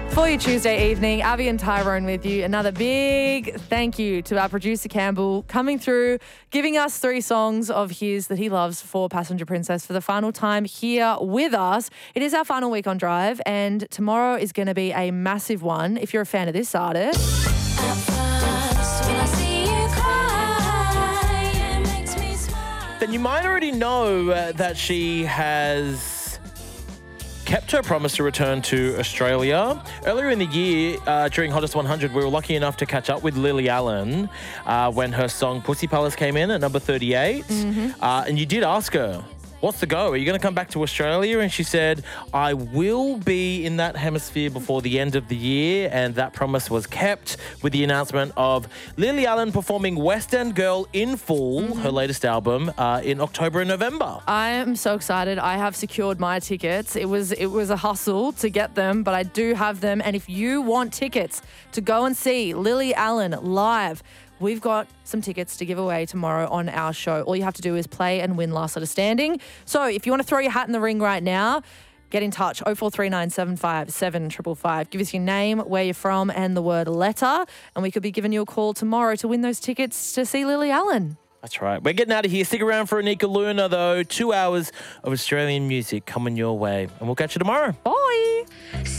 For your Tuesday evening, Abby and Tyrone with you. Another big thank you to our producer Campbell coming through, giving us 3 songs of his that he loves for Passenger Princess for the final time here with us. It is our final week on Drive, and tomorrow is going to be a massive one if you're a fan of this artist. Then you might already know that she has kept her promise to return to Australia. Earlier in the year, during Hottest 100, we were lucky enough to catch up with Lily Allen when her song Pussy Palace came in at number 38. And you did ask her, what's the go? Are you going to come back to Australia? And she said, I will be in that hemisphere before the end of the year. And that promise was kept with the announcement of Lily Allen performing West End Girl in full, her latest album, in October and November. I am so excited. I have secured my tickets. It was a hustle to get them, but I do have them. And if you want tickets to go and see Lily Allen live, we've got some tickets to give away tomorrow on our show. All you have to do is play and win Last Letter Standing. So if you want to throw your hat in the ring right now, get in touch, 0439 75 7555. Give us your name, where you're from, and the word letter, and we could be giving you a call tomorrow to win those tickets to see Lily Allen. That's right. We're getting out of here. Stick around for Anika Luna, though. 2 hours of Australian music coming your way. And we'll catch you tomorrow. Bye.